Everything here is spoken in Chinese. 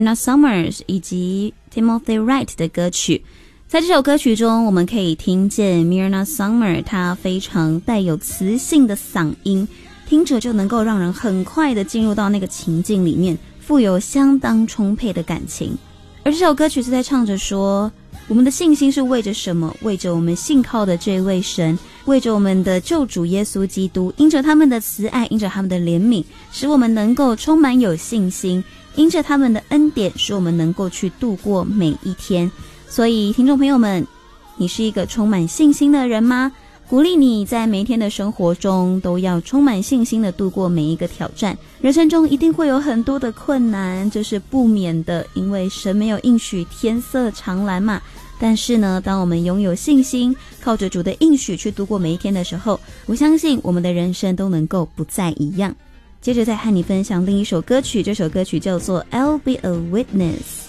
Summers 以及 Timothy Wright 的歌曲。在这首歌曲中，我们可以听见 Myrna Summer 她非常带有磁性的嗓音，听着就能够让人很快的进入到那个情境里面，富有相当充沛的感情。而这首歌曲是在唱着说，我们的信心是为着什么？为着我们信靠的这位神，为着我们的救主耶稣基督，因着他们的慈爱，因着他们的怜悯，使我们能够充满有信心，因着他们的恩典，使我们能够去度过每一天。所以听众朋友们，你是一个充满信心的人吗？鼓励你在每一天的生活中都要充满信心的度过每一个挑战。人生中一定会有很多的困难，这是不免的，因为神没有应许天色常蓝嘛。但是呢，当我们拥有信心，靠着主的应许去度过每一天的时候，我相信我们的人生都能够不再一样。接着再和你分享另一首歌曲，这首歌曲叫做 I'll Be a Witness。